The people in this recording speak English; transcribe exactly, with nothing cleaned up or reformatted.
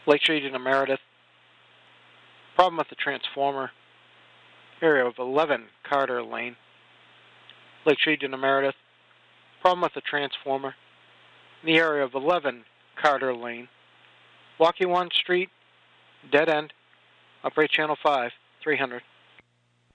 Lakeshore Region of Meredith. Problem with the transformer. Area of eleven Carter Lane. Lakeshore Region of Meredith. Problem with the transformer. In the area of eleven Carter Lane. Waukee one Street. Dead end. Operate channel five, three hundred.